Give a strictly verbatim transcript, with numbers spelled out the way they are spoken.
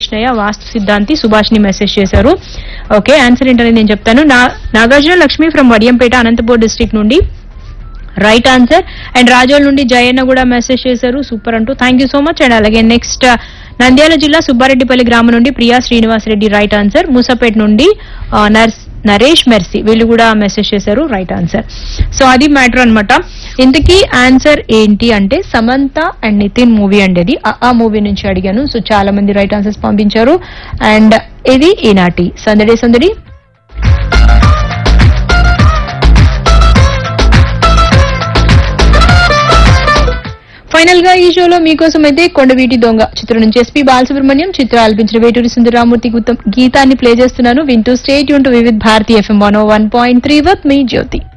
కృష్ణయ్య, వాస్తు సిద్ధాంతి, సుభాష్ని మెసేజ్ చేశారు. Okay, answer ఏంటనేది నేను చెప్తాను. నాగార్జున లక్ష్మి ఫ్రమ్ వడియంపేట, అనంతపూర్ డిస్ట్రిక్ట్ నుండి రైట్ ఆన్సర్. అండ్ రాజోల్ నుండి జయన్న కూడా మెసేజ్ చేశారు, సూపర్ అంటూ, thank you so much. And అలాగే నెక్స్ట్ నంద్యాల జిల్లా సుబ్బారెడ్డిపల్లి గ్రామం నుండి ప్రియా శ్రీనివాస్ రెడ్డి రైట్ ఆన్సర్. మూసాపేట నుండి నర్స్ నరేష్ మెర్సీ వీళ్ళు కూడా మెసేజ్ చేశారు, రైట్ ఆన్సర్. సో అది మ్యాటర్ అనమాట. ఇంతకీ ఆన్సర్ ఏంటి అంటే సమంత అండ్ నితిన్ మూవీ అండి, అది ఆ మూవీ నుంచి అడిగాను. సో చాలా మంది రైట్ ఆన్సర్స్ పంపించారు. అండ్ ఇది ఈనాటి సందడి సందడి. ఫైనల్ గా ఈ షోలో మీకోసం అయితే కొండవీటి దొంగ చిత్రం నుంచి ఎస్పీ బాలసుబ్రహ్మణ్యం చిత్ర ఆలపించిన వేటూరి సుందరరామూర్తి గీతాన్ని ప్లే చేస్తున్నాను. వింటూ stay tune to Vividh Bharati FM one oh one point three with me Jyothi.